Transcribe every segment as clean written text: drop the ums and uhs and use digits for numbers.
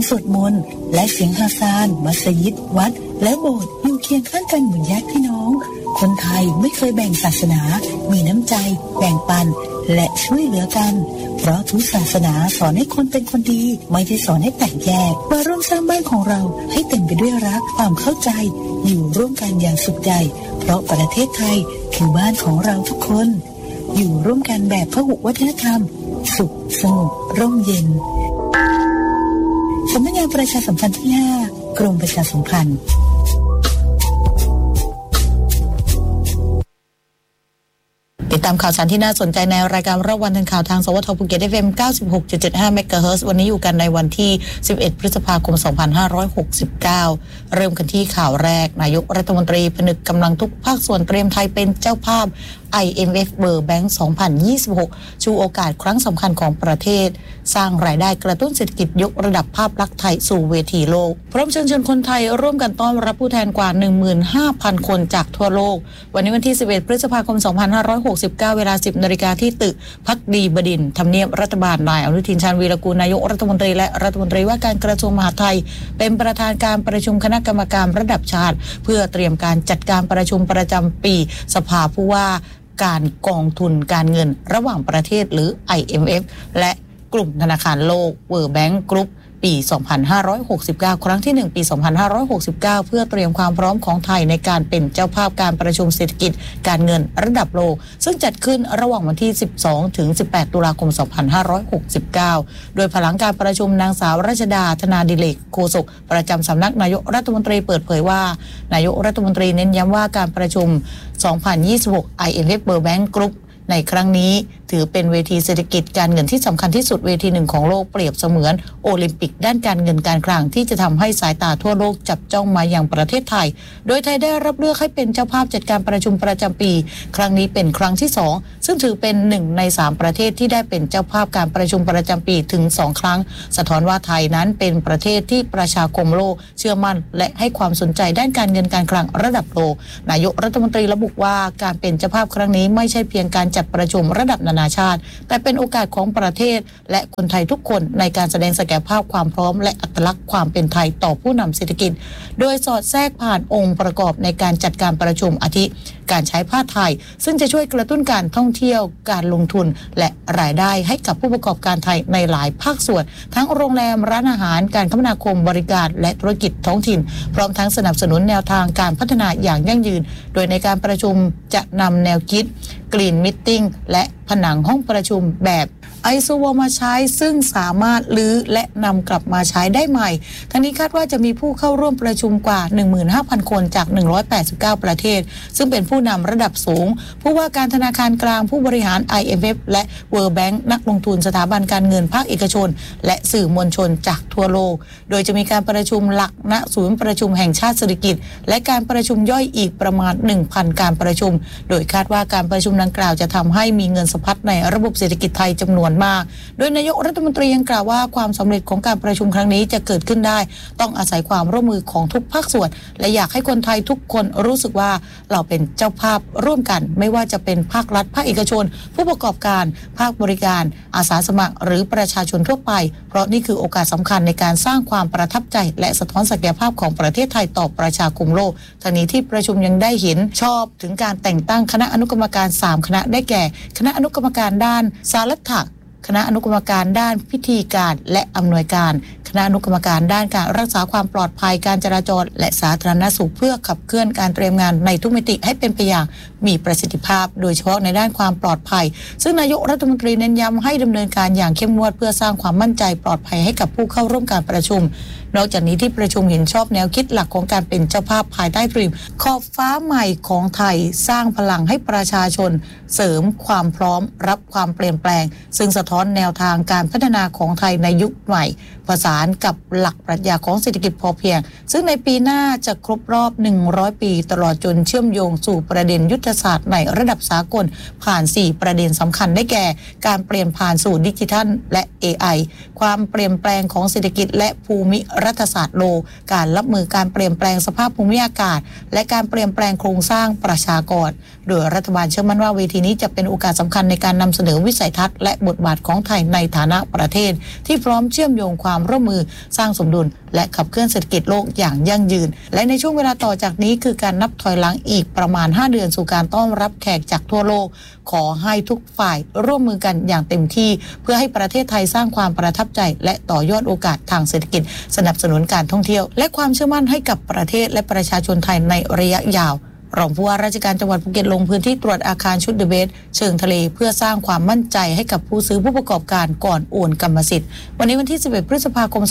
สวดมนต์และเสียงฮาซานมัสยิดวัดและโบสถ์อยู่เคียงข้างกันเหมือนญาติพี่น้องคนไทยไม่เคยแบ่งศาสนามีน้ำใจแบ่งปันและช่วยเหลือกันเพราะทุกศาสนาสอนให้คนเป็นคนดีไม่ได้สอนให้แตกแยกมาร่วมสร้างบ้านของเราให้เต็มไปด้วยรักความเข้าใจอยู่ร่วมกันอย่างสุขใจเพราะประเทศไทยคือบ้านของเราทุกคนอยู่ร่วมกันแบบพหุวัฒนธรรมสุขสงบร่มเย็นสำนักงานประชาสัมพันธ์ที่ 5 กรมประชาสัมพันธ์ติดตามข่าวสารที่น่าสนใจในรายการรอบวันทันข่าวทางสวทภูเก็ต FM 96.75 เมกะเฮิรตซ์วันนี้อยู่กันในวันที่11พฤษภาคม2569เริ่มกันที่ข่าวแรกนายกรัฐมนตรีผนึกกำลังทุกภาคส่วนเตรียมไทยเป็นเจ้าภาพ IMF World Bank 2026 ชูโอกาสครั้งสำคัญของประเทศสร้างรายได้กระตุ้นเศรษฐกิจยกระดับภาพลักษณ์ไทยสู่เวทีโลกพร้อมเชิญชวนคนไทยร่วมกันต้อนรับผู้แทนกว่า 15,000 คนจากทั่วโลกวันนี้วันที่11พฤษภาคม2569เวลา 10 นาฬิกาที่ตึกภักดีบดินทร์ทำเนียบรัฐบาลนายอนุทินชาญวีรกูลนายกรัฐมนตรีและรัฐมนตรีว่าการกระทรวงมหาดไทยเป็นประธานการประชุมคณะกรรมการระดับชาติเพื่อเตรียมการจัดการประชุมประจำปีสภาผู้ว่าการกองทุนการเงินระหว่างประเทศหรือ IMF และกลุ่มธนาคารโลก World Bank Group ปี 2569 ครั้งที่ 1 ปี 2569 เพื่อเตรียมความพร้อมของไทยในการเป็นเจ้าภาพการประชุมเศรษฐกิจการเงินระดับโลกซึ่งจัดขึ้นระหว่างวันที่ 12 ถึง 18 ตุลาคม 2569 โดยพลังการประชุมนางสาวรัชดาธนาดิเลกโฆษกประจำสำนักนายกรัฐมนตรีเปิดเผยว่านายกรัฐมนตรีเน้นย้ำว่าการประชุม 2026 IMF World Bank Group ในครั้งนี้ถือเป็นเวทีเศรษฐกิจการเงินที่สำคัญที่สุดเวทีหนึ่งของโลกเปรียบเสมือนโอลิมปิกด้านการเงินการคลังที่จะทำให้สายตาทั่วโลกจับจ้องมาอย่างประเทศไทยโดยไทยได้รับเลือกให้เป็นเจ้าภาพจัดการประชุมประจำปีครั้งนี้เป็นครั้งที่2ซึ่งถือเป็น1ใน3ประเทศที่ได้เป็นเจ้าภาพการประชุมประจำปีถึง2ครั้งสะท้อนว่าไทยนั้นเป็นประเทศที่ประชาคมโลกเชื่อมั่นและให้ความสนใจด้านการเงินการคลังระดับโลกนายกรัฐมนตรีระบุว่าการเป็นเจ้าภาพครั้งนี้ไม่ใช่เพียงการจัดประชุมระดับนานาชาติแต่เป็นโอกาสของประเทศและคนไทยทุกคนในการแสดงศักยภาพความพร้อมและอัตลักษณ์ความเป็นไทยต่อผู้นำเศรษฐกิจโดยสอดแทรกผ่านองค์ประกอบในการจัดการประชุมอาทิการใช้ผ้าไทยซึ่งจะช่วยกระตุ้นการท่องเที่ยวการลงทุนและรายได้ให้กับผู้ประกอบการไทยในหลายภาคส่วนทั้งโรงแรมร้านอาหารการคมนาคมบริการและธุรกิจท้องถิ่นพร้อมทั้งสนับสนุนแนวทางการพัฒนาอย่างยั่งยืนโดยในการประชุมจะนำแนวคิด Green Meeting และผนังห้องประชุมแบบไอโซวอลมาใช้ซึ่งสามารถรื้อและนำกลับมาใช้ได้ใหม่ทั้งนี้คาดว่าจะมีผู้เข้าร่วมประชุมกว่า 15,000 คนจาก189ประเทศซึ่งเป็นผู้นำระดับสูงผู้ว่าการธนาคารกลางผู้บริหาร IMF และ World Bank นักลงทุนสถาบันการเงินภาคเอกชนและสื่อมวลชนจากทั่วโลกโดยจะมีการประชุมหลักณศูนย์ประชุมแห่งชาติเศรษฐกิจและการประชุมย่อยอีกประมาณ 1,000 การประชุมโดยคาดว่าการประชุมดังกล่าวจะทำให้มีเงินสะพัดในระบบเศรษฐกิจไทยจำนวนมากโดยนายกรัฐมนตรียังกล่าวว่าความสำเร็จของการประชุมครั้งนี้จะเกิดขึ้นได้ต้องอาศัยความร่วมมือของทุกภาคส่วนและอยากให้คนไทยทุกคนรู้สึกว่าเราเป็นเจ้าภาพร่วมกันไม่ว่าจะเป็นภาครัฐภาคเอกชนผู้ประกอบการภาคบริการอาสาสมัครหรือประชาชนทั่วไปเพราะนี่คือโอกาสสำคัญในการสร้างความประทับใจและสะท้อนศักยภาพของประเทศไทยต่อประชาคมโลกทั้งนี้ที่ประชุมยังได้เห็นชอบถึงการแต่งตั้งคณะอนุกรรมการ3คณะได้แก่คณะอนุกรรมการด้านสารัฐคณะอนุกรรมการด้านพิธีการและอำนวยการคณะอนุกรรมการด้านการรักษาความปลอดภัยการจราจรและสาธารณสุขเพื่อขับเคลื่อนการเตรียมงานในทุกมิติให้เป็นไปอย่างมีประสิทธิภาพโดยเฉพาะในด้านความปลอดภัยซึ่งนายกรัฐมนตรีเน้นย้ำให้ดำเนินการอย่างเข้มงวดเพื่อสร้างความมั่นใจปลอดภัยให้กับผู้เข้าร่วมการประชุมนอกจากนี้ที่ประชุมเห็นชอบแนวคิดหลักของการเป็นเจ้าภาพภายใต้ธีมขอบฟ้าใหม่ของไทยสร้างพลังให้ประชาชนเสริมความพร้อมรับความเปลี่ยนแปลงซึ่งสะท้อนแนวทางการพัฒนาของไทยในยุคใหม่ผสานกับหลักปรัชญาของเศรษฐกิจพอเพียงซึ่งในปีหน้าจะครบรอบ100ปีตลอดจนเชื่อมโยงสู่ประเด็นยุทธศาสตร์ในระดับสากลผ่าน4ประเด็นสำคัญได้แก่การเปลี่ยนผ่านสู่ดิจิทัลและ AI ความเปลี่ยนแปลงของเศรษฐกิจและภูมิรัฐศาสตร์โลกการรับมือการเปลี่ยนแปลงสภาพภูมิอากาศและการเปลี่ยนแปลงโครงสร้างประชากรโดยรัฐบาลเชื่อมั่นว่าเวทีนี้จะเป็นโอกาสสำคัญในการนำเสนอวิสัยทัศน์และบทบาทของไทยในฐานะประเทศที่พร้อมเชื่อมโยงความร่วมมือสร้างสมดุลและขับเคลื่อนเศรษฐกิจโลกอย่างยั่งยืนและในช่วงเวลาต่อจากนี้คือการนับถอยหลังอีกประมาณ5 เดือนสู่การต้อนรับแขกจากทั่วโลกขอให้ทุกฝ่ายร่วมมือกันอย่างเต็มที่เพื่อให้ประเทศไทยสร้างความประทับใจและต่อยอดโอกาสทางเศรษฐกิจสนับสนุนการท่องเที่ยวและความเชื่อมั่นให้กับประเทศและประชาชนไทยในระยะยาวรองผู้ว่าราชการจังหวัดภูเก็ตลงพื้นที่ตรวจอาคารชุดเดอะเบสเชิงทะเลเพื่อสร้างความมั่นใจให้กับผู้ซื้อผู้ประกอบการก่อนโอนกรรมสิทธิ์วันนี้วันที่11 พฤษภาคม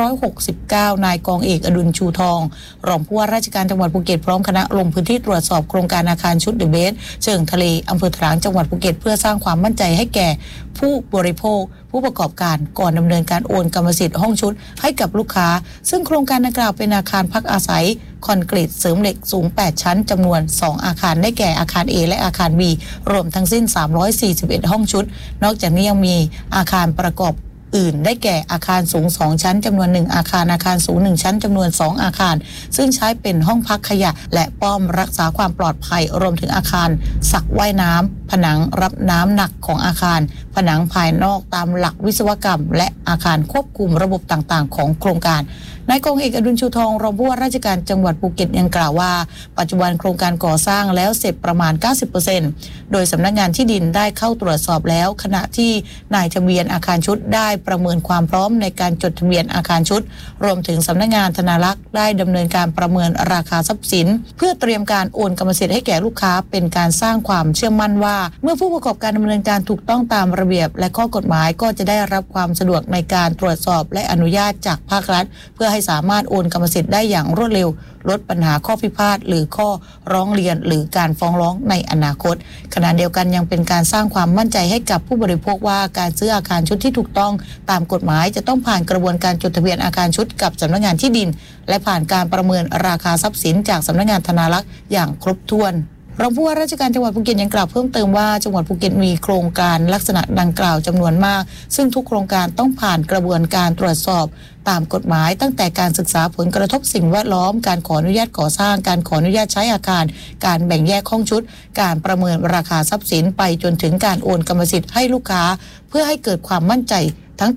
2569 นายกองเอกอดุลชูทองรองผู้ว่าราชการจังหวัดภูเก็ตพร้อมคณะลงพื้นที่ตรวจสอบโครงการอาคารชุดเดอะเบสเชิงทะเลอำเภอถลางจังหวัดภูเก็ตเพื่อสร้างความมั่นใจให้แก่ผู้บริโภคผู้ประกอบการก่อนดำเนินการโอนกรรมสิทธิ์ห้องชุดให้กับลูกค้าซึ่งโครงการดังกล่าวเป็นอาคารพักอาศัยคอนกรีตเสริมเหล็กสูง8 ชั้นจำนวน2อาคารได้แก่อาคาร A และอาคาร B รวมทั้งสิ้น341ห้องชุดนอกจากนี้ยังมีอาคารประกอบอื่นได้แก่อาคารสูง2ชั้นจำนวน1อาคารอาคารสูง1ชั้นจำนวน2อาคารซึ่งใช้เป็นห้องพักขยะและป้อมรักษาความปลอดภัยรวมถึงอาคารสระว่ายน้ำผนังรับน้ำหนักของอาคารผนังภายนอกตามหลักวิศวกรรมและอาคารควบคุมระบบต่างๆของโครงการนายกองเอกอดุลชูทองรองผู้ว่าราชการจังหวัดภูเก็ตยังกล่าวว่าปัจจุบันโครงการก่อสร้างแล้วเสร็จประมาณ 90% โดยสำนักงานที่ดินได้เข้าตรวจสอบแล้วขณะที่นายทะเบียนอาคารชุดได้ประเมินความพร้อมในการจดทะเบียนอาคารชุดรวมถึงสำนักงานธนารักษ์ได้ดำเนินการประเมินราคาทรัพย์สินเพื่อเตรียมการโอนกรรมสิทธิ์ให้แก่ลูกค้าเป็นการสร้างความเชื่อมั่นว่าเมื่อผู้ประกอบการดำเนินการถูกต้องตามระเบียบและข้อกฎหมายก็จะได้รับความสะดวกในการตรวจสอบและอนุญาตจากภาครัฐเพื่อให้สามารถโอนกรรมสิทธิ์ได้อย่างรวดเร็วลดปัญหาข้อพิพาทหรือข้อร้องเรียนหรือการฟ้องร้องในอนาคตขณะเดียวกันยังเป็นการสร้างความมั่นใจให้กับผู้บริโภคว่าการซื้ออาคารชุดที่ถูกต้องตามกฎหมายจะต้องผ่านกระบวนการจดทะเบียนอาคารชุดกับสำนักงานที่ดินและผ่านการประเมินราคาทรัพย์สินจากสำนักงานธนารักษ์อย่างครบถ้วนรองผู้ว่าราชการจังหวัดภูเก็ตยังกล่าวเพิ่มเติมว่าจังหวัดภูเก็ตมีโครงการลักษณะดังกล่าวจำนวนมากซึ่งทุกโครงการต้องผ่านกระบวนการตรวจสอบตามกฎหมายตั้งแต่การศึกษาผลกระทบสิ่งแวดล้อมการขออนุญาตก่อสร้างการขออนุญาตใช้อาคารการแบ่งแยกห้องชุดการประเมินราคาทรัพย์สินไปจนถึงการโอนกรรมสิทธิ์ให้ลูกค้าเพื่อให้เกิดความมั่นใจทั้ง